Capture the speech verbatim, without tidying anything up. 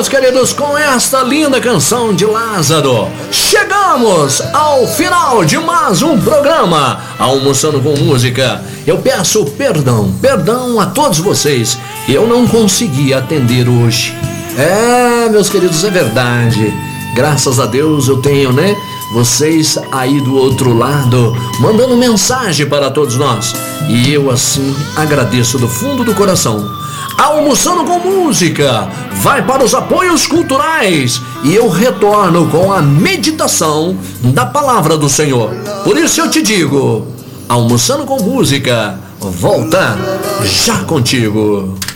meus queridos, com esta linda canção de Lázaro, chegamos ao final de mais um programa Almoçando com Música. Eu peço perdão, perdão a todos vocês, eu não consegui atender hoje. É, meus queridos, é verdade. Graças a Deus eu tenho, né, vocês aí do outro lado, mandando mensagem para todos nós. E eu assim agradeço do fundo do coração. Almoçando com Música vai para os apoios culturais e eu retorno com a meditação da palavra do Senhor. Por isso eu te digo, Almoçando com Música volta já contigo.